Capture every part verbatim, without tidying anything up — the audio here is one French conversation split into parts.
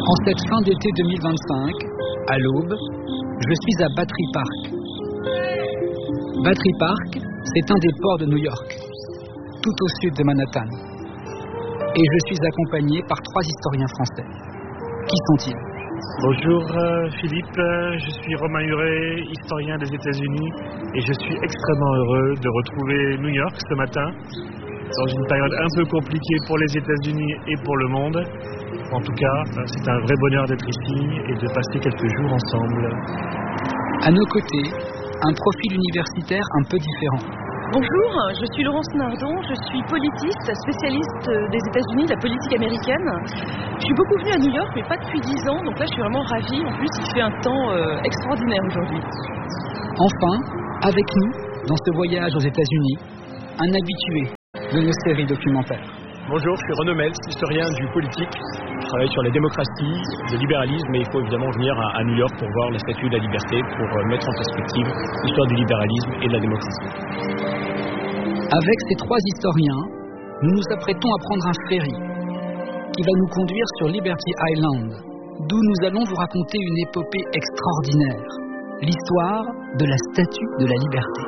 En cette fin d'été deux mille vingt-cinq, à l'aube, je suis à Battery Park. Battery Park, c'est un des ports de New York, tout au sud de Manhattan. Et je suis accompagné par trois historiens français. Qui sont-ils ? Bonjour euh, Philippe, je suis Romain Huret, historien des États-Unis, et je suis extrêmement heureux de retrouver New York ce matin, dans une période un peu compliquée pour les États-Unis et pour le monde. En tout cas, c'est un vrai bonheur d'être ici et de passer quelques jours ensemble. À nos côtés, un profil universitaire un peu différent. Bonjour, je suis Laurence Nardon, je suis politiste, spécialiste des États-Unis, de la politique américaine. Je suis beaucoup venue à New York, mais pas depuis dix ans, donc là je suis vraiment ravie. En plus, il fait un temps euh, extraordinaire aujourd'hui. Enfin, avec nous, dans ce voyage aux États-Unis, un habitué de nos séries documentaires. Bonjour, je suis Renaud Mels, historien du politique. Je travaille sur la démocratie, le libéralisme, et il faut évidemment venir à, à New York pour voir la Statue de la Liberté, pour euh, mettre en perspective l'histoire du libéralisme et de la démocratie. Avec ces trois historiens, nous nous apprêtons à prendre un ferry qui va nous conduire sur Liberty Island, d'où nous allons vous raconter une épopée extraordinaire, l'histoire de la Statue de la Liberté.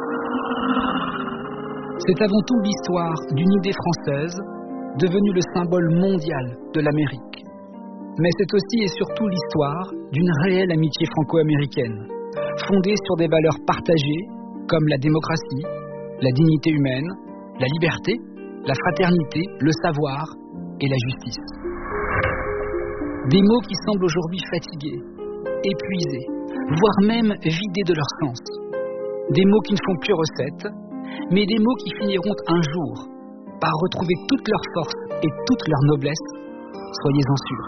C'est avant tout l'histoire d'une idée française devenue le symbole mondial de l'Amérique. Mais c'est aussi et surtout l'histoire d'une réelle amitié franco-américaine, fondée sur des valeurs partagées comme la démocratie, la dignité humaine, la liberté, la fraternité, le savoir et la justice. Des mots qui semblent aujourd'hui fatigués, épuisés, voire même vidés de leur sens. Des mots qui ne font plus recette, mais des mots qui finiront un jour par retrouver toute leur force et toute leur noblesse, soyez-en sûrs.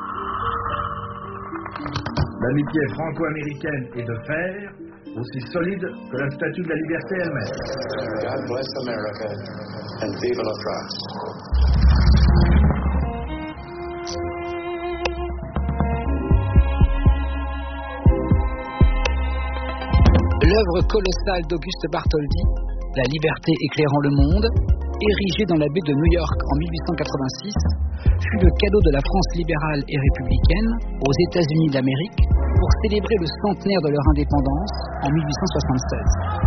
L'amitié franco-américaine est de fer, aussi solide que la Statue de la Liberté elle-même. God bless America and vive la France. L'œuvre colossale d'Auguste Bartholdi, La liberté éclairant le monde, érigée dans la baie de New York en mille huit cent quatre-vingt-six, fut le cadeau de la France libérale et républicaine aux États-Unis d'Amérique pour célébrer le centenaire de leur indépendance en mille huit cent soixante-seize.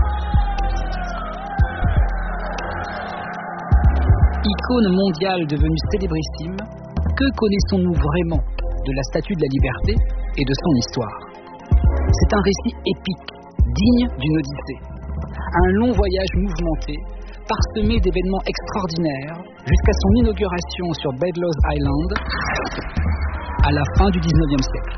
Icône mondiale devenue célébrissime, que connaissons-nous vraiment de la Statue de la Liberté et de son histoire ? C'est un récit épique, digne d'une odyssée. Un long voyage mouvementé, parsemé d'événements extraordinaires, jusqu'à son inauguration sur Bedloes Island, à la fin du dix-neuvième siècle.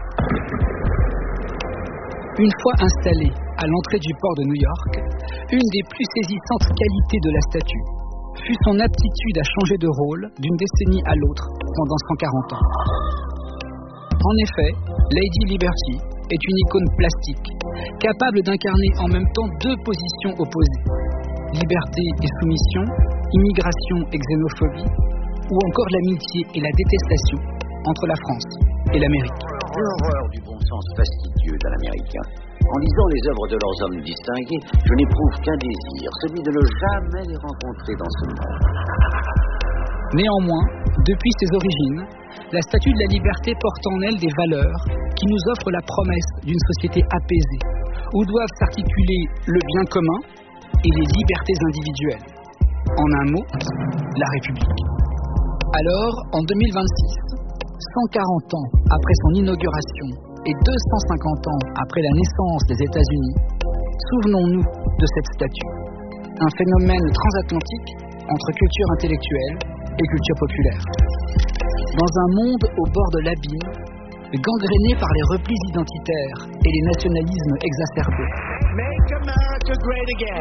Une fois installée à l'entrée du port de New York, une des plus saisissantes qualités de la statue fut son aptitude à changer de rôle d'une décennie à l'autre pendant cent quarante ans. En effet, Lady Liberty est une icône plastique, capable d'incarner en même temps deux positions opposées. Liberté et soumission, immigration et xénophobie, ou encore l'amitié et la détestation entre la France et l'Amérique. L'horreur du bon sens fastidieux d'un Américain. En lisant les œuvres de leurs hommes distingués, je n'éprouve qu'un désir, celui de ne jamais les rencontrer dans ce monde. Néanmoins, depuis ses origines, la Statue de la Liberté porte en elle des valeurs qui nous offrent la promesse d'une société apaisée, où doivent s'articuler le bien commun et les libertés individuelles. En un mot, la République. Alors, en deux mille vingt-six, cent quarante ans après son inauguration et deux cent cinquante ans après la naissance des États-Unis, souvenons-nous de cette statue. Un phénomène transatlantique entre culture intellectuelle et culture populaire. Dans un monde au bord de l'abîme, gangréné par les replis identitaires et les nationalismes exacerbés. Make America great again.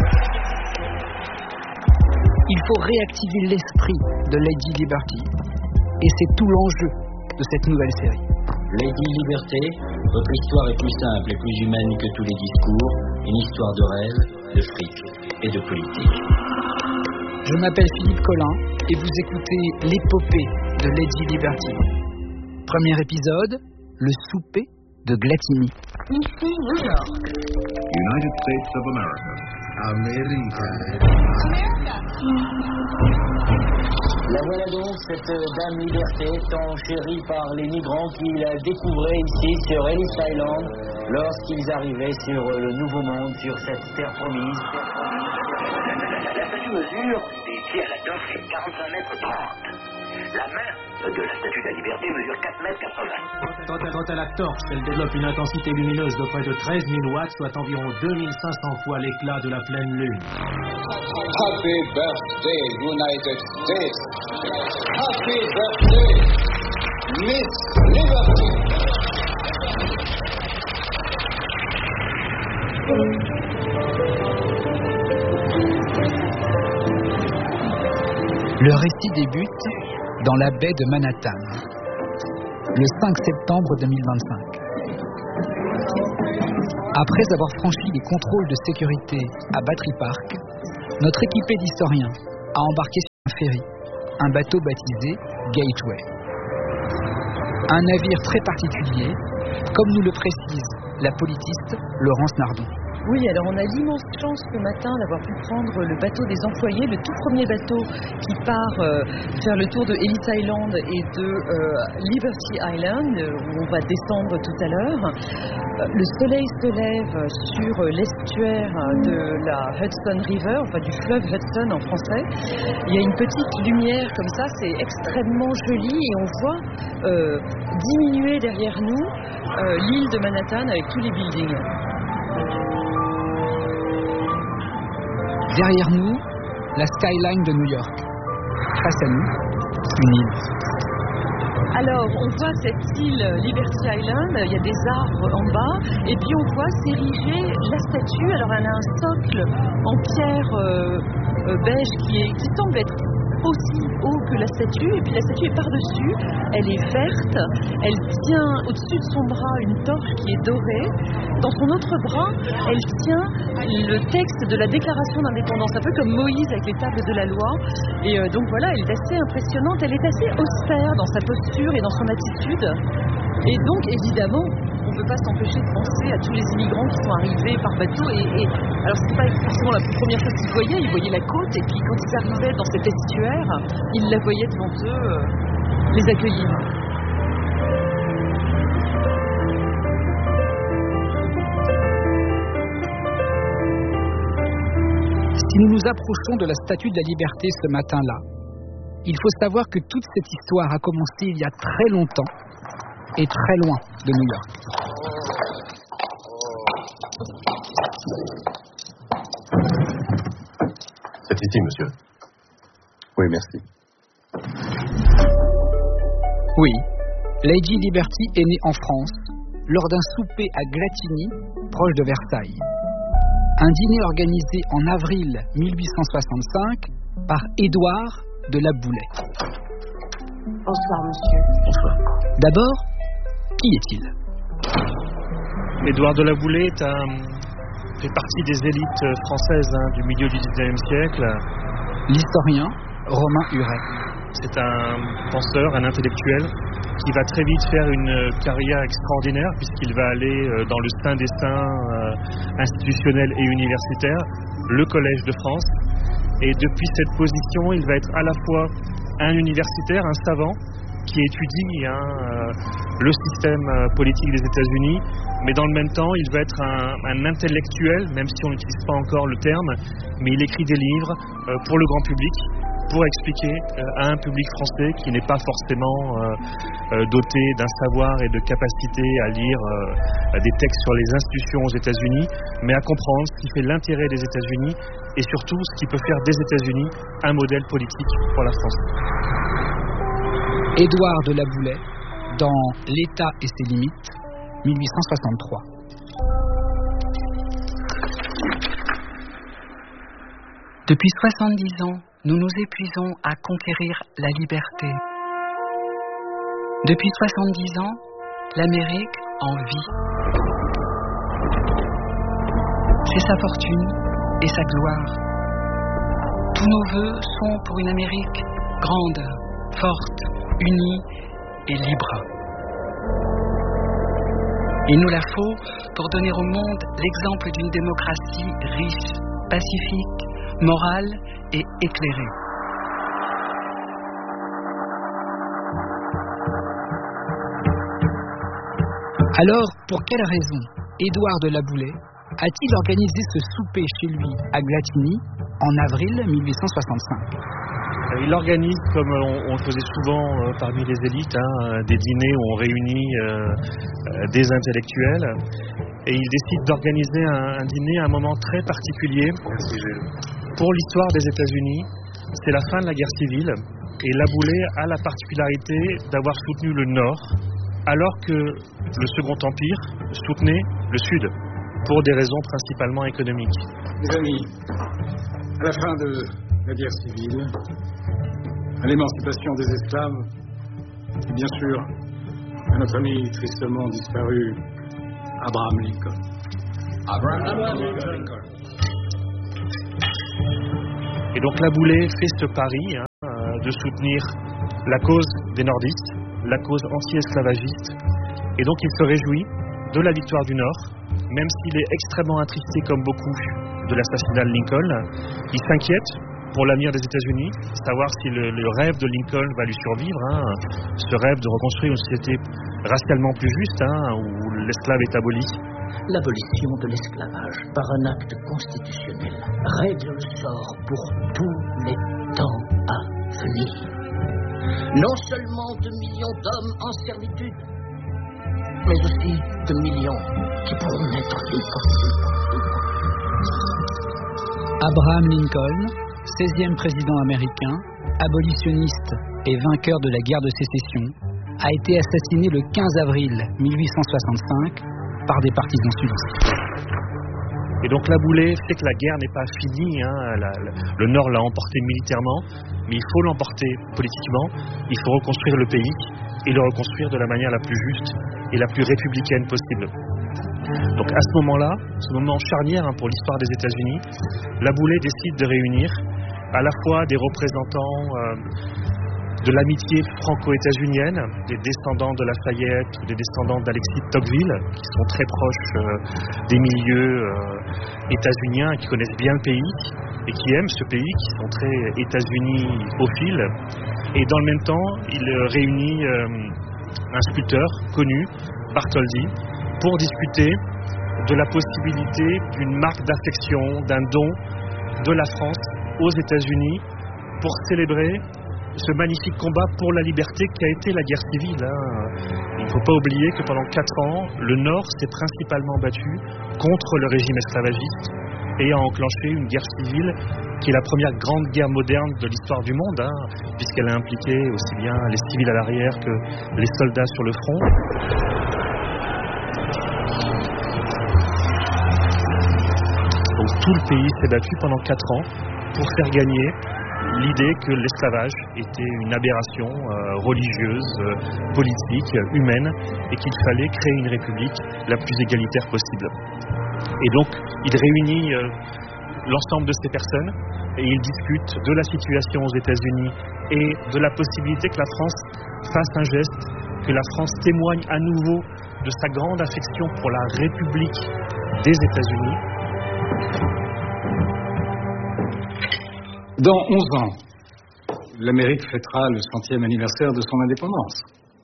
Il faut réactiver l'esprit de Lady Liberty. Et c'est tout l'enjeu de cette nouvelle série. Lady Liberté, votre histoire est plus simple et plus humaine que tous les discours, une histoire de rêve, de fric et de politique. Je m'appelle Philippe Collin et vous écoutez l'épopée de Lady Liberty. Premier épisode, le souper de Glatini. Ici New York. United States of America. América. La voilà donc, cette dame liberté, tant chérie par les migrants qui la découvraient ici sur Ellis Island, lorsqu'ils arrivaient sur le Nouveau Monde, sur cette terre promise. La statue mesure, ici à la torche, quarante-cinq mètres trente. La main de la statue de la liberté mesure quatre mètres quatre-vingts. Quant à, quant à la torche, elle développe une intensité lumineuse de près de treize mille watts, soit environ deux mille cinq cents fois l'éclat de la pleine lune. Happy birthday, United States! Happy birthday, Miss Liberty! Le récit débute dans la baie de Manhattan, le cinq septembre deux mille vingt-cinq. Après avoir franchi les contrôles de sécurité à Battery Park, notre équipée d'historiens a embarqué sur un ferry, un bateau baptisé Gateway. Un navire très particulier, comme nous le précise la politiste Laurence Nardon. Oui, alors on a l'immense chance ce matin d'avoir pu prendre le bateau des employés, le tout premier bateau qui part euh, faire le tour de Ellis Island et de euh, Liberty Island, où on va descendre tout à l'heure. Euh, le soleil se lève sur l'estuaire de la Hudson River, enfin du fleuve Hudson en français. Il y a une petite lumière comme ça, c'est extrêmement joli et on voit euh, diminuer derrière nous euh, l'île de Manhattan avec tous les buildings. Derrière nous, la skyline de New York. Face à nous, une île. Alors, on voit cette île Liberty Island, il y a des arbres en bas, et puis on voit s'ériger la statue. Alors, elle a un socle en pierre euh, euh, beige qui, est, qui semble être aussi haut que la statue, et puis la statue est par-dessus, elle est verte, elle tient au-dessus de son bras une torche qui est dorée, dans son autre bras, elle tient le texte de la déclaration d'indépendance, un peu comme Moïse avec les tables de la loi, et euh, donc voilà, elle est assez impressionnante, elle est assez austère dans sa posture et dans son attitude, et donc évidemment, on ne peut pas s'empêcher de penser à tous les immigrants qui sont arrivés par bateau. Et, et alors, c'est pas forcément la première chose qu'ils voyaient. Ils voyaient la côte, et puis quand ils arrivaient dans cet estuaire, ils la voyaient devant eux euh, les accueillir. Si nous nous approchons de la Statue de la Liberté ce matin-là, il faut savoir que toute cette histoire a commencé il y a très longtemps et très loin de New York. C'est ici, monsieur. Oui, merci. Oui, Lady Liberty est née en France, lors d'un souper à Glatigny, proche de Versailles. Un dîner organisé en avril mille huit cent soixante-cinq par Édouard de la Boulaye. Bonsoir, monsieur. Bonsoir. D'abord, qui est-il ? Édouard de la Boulaye est un, fait partie des élites françaises hein, du milieu du dix-neuvième siècle. L'historien Romain Huret. C'est un penseur, un intellectuel qui va très vite faire une carrière extraordinaire puisqu'il va aller dans le saint des saints euh, institutionnel et universitaire, le Collège de France. Et depuis cette position, il va être à la fois un universitaire, un savant, qui étudie hein, euh, le système euh, politique des États-Unis, mais dans le même temps, il va être un, un intellectuel, même si on n'utilise pas encore le terme, mais il écrit des livres euh, pour le grand public, pour expliquer euh, à un public français qui n'est pas forcément euh, euh, doté d'un savoir et de capacité à lire euh, des textes sur les institutions aux États-Unis, mais à comprendre ce qui fait l'intérêt des États-Unis et surtout ce qui peut faire des États-Unis un modèle politique pour la France. Édouard de la Boulaye, dans L'État et ses limites, mille huit cent soixante-trois. Depuis soixante-dix ans, nous nous épuisons à conquérir la liberté. Depuis soixante-dix ans, l'Amérique en vit. C'est sa fortune et sa gloire. Tous nos vœux sont pour une Amérique grande, forte, unie et libre. Il nous la faut pour donner au monde l'exemple d'une démocratie riche, pacifique, morale et éclairée. Alors, pour quelle raison Édouard de La Boulaye a-t-il organisé ce souper chez lui à Glatigny en avril mille huit cent soixante-cinq? Il organise, comme on, on le faisait souvent euh, parmi les élites, hein, des dîners où on réunit euh, euh, des intellectuels. Et il décide d'organiser un, un dîner à un moment très particulier. Pour l'histoire des États-Unis, c'est la fin de la guerre civile. Et La Boulaye a la particularité d'avoir soutenu le Nord, alors que le Second Empire soutenait le Sud, pour des raisons principalement économiques. Mes amis, à la fin de la guerre civile, à l'émancipation des esclaves, et bien sûr à notre ami tristement disparu Abraham Lincoln. Abraham, Abraham Lincoln. Et donc La Boulaye fait ce pari hein, de soutenir la cause des nordistes, la cause anti-esclavagiste, et donc il se réjouit de la victoire du Nord, même s'il est extrêmement attristé comme beaucoup de l'assassinat de Lincoln. Il s'inquiète pour l'avenir des États-Unis, savoir si le, le rêve de Lincoln va lui survivre, hein, ce rêve de reconstruire une société racialement plus juste, hein, où l'esclave est aboli. L'abolition de l'esclavage par un acte constitutionnel règle le sort pour tous les temps à venir. Non seulement de millions d'hommes en servitude, mais aussi de millions qui pourront naître libres. Abraham Lincoln, seizième président américain, abolitionniste et vainqueur de la guerre de sécession, a été assassiné le quinze avril mille huit cent soixante-cinq par des partisans sudistes. Et donc La Boulaye sait que la guerre n'est pas finie, hein, la, la, le Nord l'a emporté militairement, mais il faut l'emporter politiquement, il faut reconstruire le pays et le reconstruire de la manière la plus juste et la plus républicaine possible. Donc à ce moment-là, ce moment charnière hein, pour l'histoire des États-Unis, La Boulaye décide de réunir à la fois des représentants euh, de l'amitié franco-états-unienne, des descendants de Lafayette ou des descendants d'Alexis de Tocqueville, qui sont très proches euh, des milieux euh, états-uniens, qui connaissent bien le pays et qui aiment ce pays, qui sont très États-Unis-ophiles. Et dans le même temps, il réunit euh, un sculpteur connu, Bartholdi, pour discuter de la possibilité d'une marque d'affection, d'un don de la France aux États-Unis pour célébrer ce magnifique combat pour la liberté qui a été la guerre civile. Hein. Il ne faut pas oublier que pendant quatre ans, le Nord s'est principalement battu contre le régime esclavagiste et a enclenché une guerre civile qui est la première grande guerre moderne de l'histoire du monde, hein, puisqu'elle a impliqué aussi bien les civils à l'arrière que les soldats sur le front. Donc tout le pays s'est battu pendant quatre ans pour faire gagner l'idée que l'esclavage était une aberration euh, religieuse, euh, politique, humaine, et qu'il fallait créer une république la plus égalitaire possible. Et donc, il réunit euh, l'ensemble de ces personnes et il discute de la situation aux États-Unis et de la possibilité que la France fasse un geste, que la France témoigne à nouveau de sa grande affection pour la République des États-Unis. Dans onze ans, l'Amérique fêtera le centième anniversaire de son indépendance.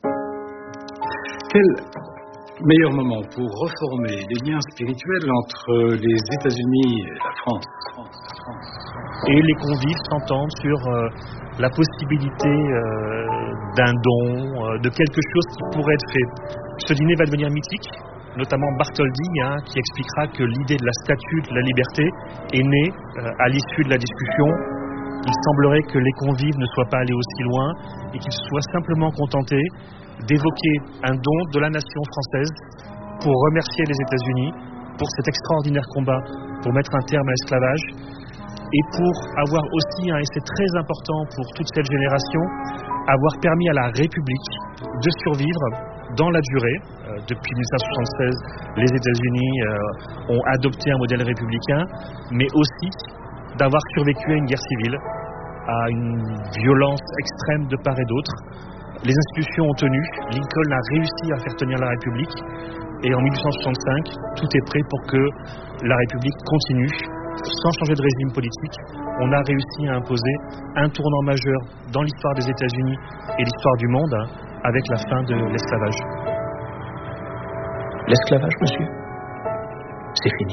Quel meilleur moment pour reformer les liens spirituels entre les États-Unis et la France. Et les convives s'entendent sur euh, la possibilité euh, d'un don, euh, de quelque chose qui pourrait être fait. Ce dîner va devenir mythique, notamment Bartholdi, hein, qui expliquera que l'idée de la statue de la liberté est née euh, à l'issue de la discussion. Il semblerait que les convives ne soient pas allés aussi loin et qu'ils soient simplement contentés d'évoquer un don de la nation française pour remercier les États-Unis pour cet extraordinaire combat, pour mettre un terme à l'esclavage et pour avoir aussi, hein, et c'est très important pour toute cette génération, avoir permis à la République de survivre dans la durée. Euh, depuis mille neuf cent soixante-seize, les États-Unis euh, ont adopté un modèle républicain, mais aussi d'avoir survécu à une guerre civile, à une violence extrême de part et d'autre. Les institutions ont tenu, Lincoln a réussi à faire tenir la République, et en mille huit cent soixante-cinq, tout est prêt pour que la République continue sans changer de régime politique, on a réussi à imposer un tournant majeur dans l'histoire des États-Unis et l'histoire du monde hein, avec la fin de l'esclavage. L'esclavage, monsieur, c'est fini.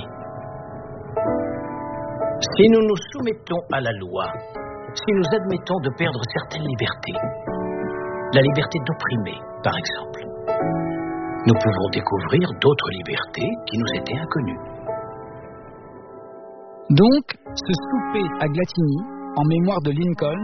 Si nous nous soumettons à la loi, si nous admettons de perdre certaines libertés, la liberté d'opprimer, par exemple, nous pouvons découvrir d'autres libertés qui nous étaient inconnues. Donc, ce souper à Glatigny, en mémoire de Lincoln,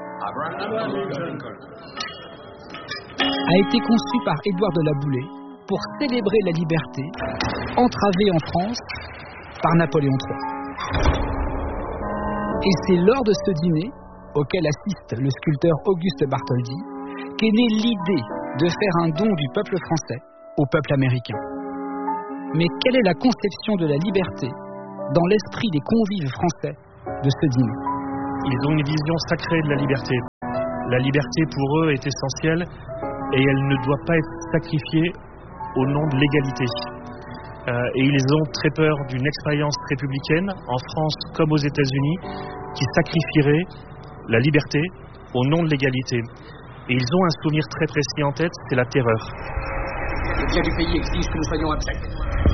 a été conçu par Édouard de la Boulay pour célébrer la liberté entravée en France par Napoléon trois. Et c'est lors de ce dîner, auquel assiste le sculpteur Auguste Bartholdi, qu'est née l'idée de faire un don du peuple français au peuple américain. Mais quelle est la conception de la liberté dans l'esprit des convives français de ce dîner? Ils ont une vision sacrée de la liberté. La liberté pour eux est essentielle et elle ne doit pas être sacrifiée au nom de l'égalité. Euh, et ils ont très peur d'une expérience républicaine, en France comme aux États-Unis, qui sacrifierait la liberté au nom de l'égalité. Et ils ont un souvenir très précis en tête, c'est la terreur. Le bien du pays exige que nous soyons abjects.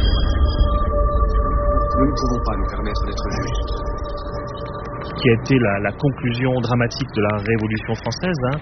Nous ne pouvons pas nous permettre d'être justes. Qui a été la, la conclusion dramatique de la Révolution française. Hein.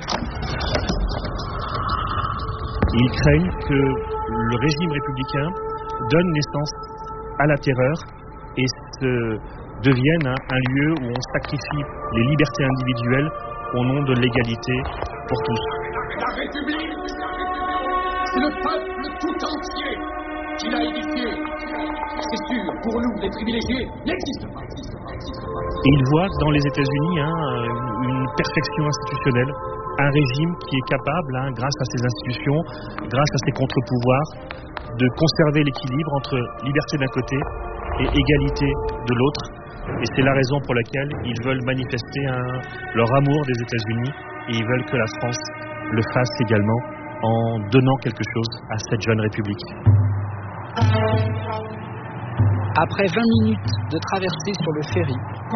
Ils craignent que le régime républicain donne naissance à la terreur et se devienne hein, un lieu où on sacrifie les libertés individuelles au nom de l'égalité pour tous. La République, c'est le peuple tout entier qui l'a édifié. C'est sûr, pour nous, les privilégiés n'existent pas. Et ils voient dans les États-Unis hein, une perfection institutionnelle, un régime qui est capable, hein, grâce à ses institutions, grâce à ses contre-pouvoirs, de conserver l'équilibre entre liberté d'un côté et égalité de l'autre. Et c'est la raison pour laquelle ils veulent manifester hein, leur amour des États-Unis et ils veulent que la France le fasse également en donnant quelque chose à cette jeune république. Après vingt minutes de traversée sur le ferry,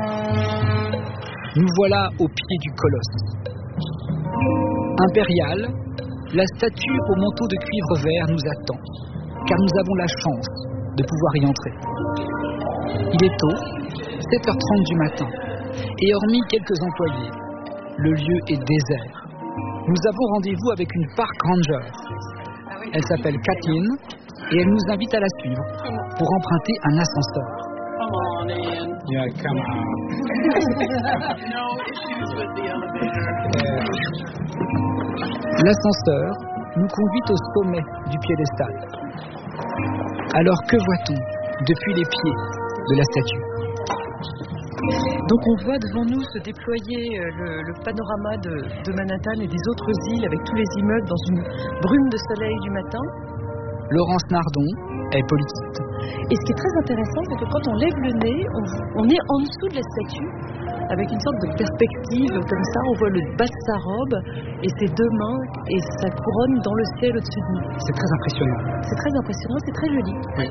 nous voilà au pied du colosse. Impériale, la statue au manteau de cuivre vert nous attend, car nous avons la chance de pouvoir y entrer. Il est tôt, sept heures trente du matin, et hormis quelques employés, le lieu est désert. Nous avons rendez-vous avec une park ranger. Elle s'appelle Kathleen, et elle nous invite à la suivre pour emprunter un ascenseur. Come on, Ian. Yeah, come on. No issues with the elevator. L'ascenseur nous conduit au sommet du piédestal. Alors que voit-on depuis les pieds de la statue? Donc on voit devant nous se déployer le, le panorama de, de Manhattan et des autres îles avec tous les immeubles dans une brume de soleil du matin. Laurence Nardon est politiste. Et ce qui est très intéressant, c'est que quand on lève le nez, on, on est en dessous de la statue, avec une sorte de perspective comme ça, on voit le bas de sa robe et ses deux mains et sa couronne dans le ciel au-dessus de nous. C'est très impressionnant. C'est très impressionnant, c'est très joli. Oui.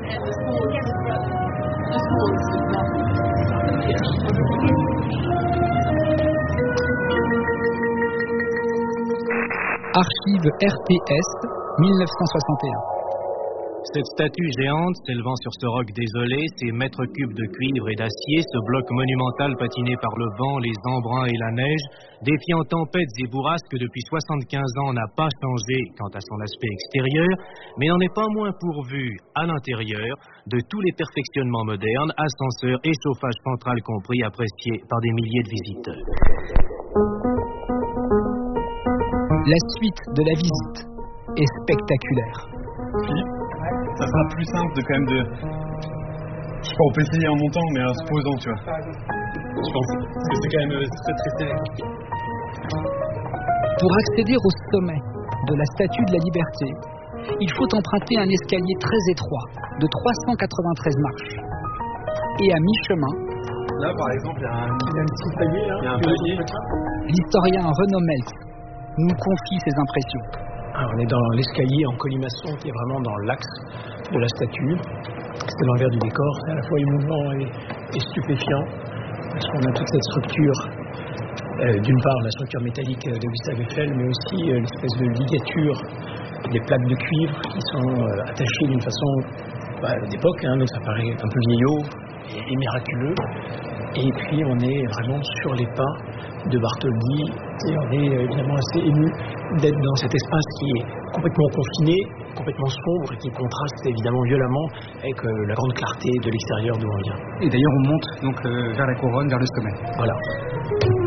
Archive R T S mille neuf cent soixante et un. Cette statue géante s'élevant sur ce roc désolé, ces mètres cubes de cuivre et d'acier, ce bloc monumental patiné par le vent, les embruns et la neige, défiant tempêtes et bourrasques depuis soixante-quinze ans, n'a pas changé quant à son aspect extérieur, mais n'en est pas moins pourvu, à l'intérieur, de tous les perfectionnements modernes, ascenseurs et chauffage central compris, appréciés par des milliers de visiteurs. La suite de la visite est spectaculaire. Ça sera plus simple de quand même de... Je sais pas, on peut essayer en montant, mais en se posant, tu vois. Je pense. Parce que c'est quand même très très serré. Pour accéder au sommet de la Statue de la Liberté, il faut emprunter un escalier très étroit de trois cent quatre-vingt-treize marches. Et à mi-chemin... Là, par exemple, il y a un, il y a un petit palier, là. Il y a un palier. L'historien Renaud Meltz nous confie ses impressions. Alors, on est dans l'escalier en colimaçon qui est vraiment dans l'axe de la statue. C'est l'envers du décor, c'est à la fois émouvant et, et stupéfiant, parce qu'on a toute cette structure, euh, d'une part la structure métallique de Gustave Eiffel, mais aussi euh, l'espèce de ligature des plaques de cuivre qui sont euh, attachées d'une façon bah, d'époque, hein, donc ça paraît un peu vieillot et, et miraculeux. Et puis on est vraiment sur les pas de Bartholdi et on est euh, évidemment assez ému d'être dans cet espace qui est complètement confiné, complètement sombre et qui contraste évidemment violemment avec euh, la grande clarté de l'extérieur d'où on vient. Et d'ailleurs on monte donc euh, vers la couronne, vers le sommet. Voilà.